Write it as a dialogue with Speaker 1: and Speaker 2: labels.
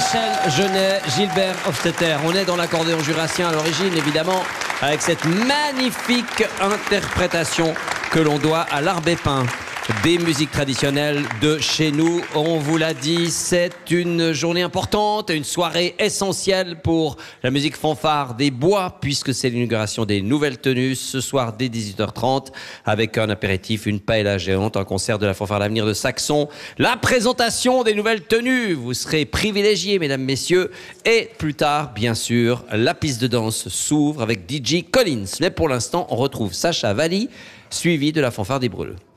Speaker 1: Rachel Genet, Gilbert Hofstetter. On est dans l'accordéon jurassien à l'origine, évidemment, avec cette magnifique interprétation que l'on doit à l'Arbépin. Des musiques traditionnelles de chez nous. On vous l'a dit, c'est une journée importante, une soirée essentielle pour la musique fanfare des Bois, puisque c'est l'inauguration des nouvelles tenues ce soir dès 18h30, avec un apéritif, une paella géante, un concert de la fanfare L'Avenir de Saxon, la présentation des nouvelles tenues. Vous serez privilégiés, mesdames, messieurs, et plus tard, bien sûr, la piste de danse s'ouvre avec DJ Collins. Mais pour l'instant, on retrouve Sacha Valli, suivi de la fanfare des Brûleux.